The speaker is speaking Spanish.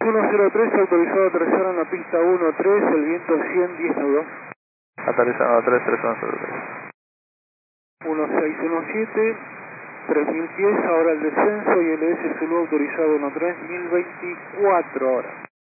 103, autorizado a aterrizar en la pista 13, el viento 110 nudos. Aterrizando a 3310. 1617, 3000 pies, ahora el descenso y LS Zulu autorizado 13, 1024 horas.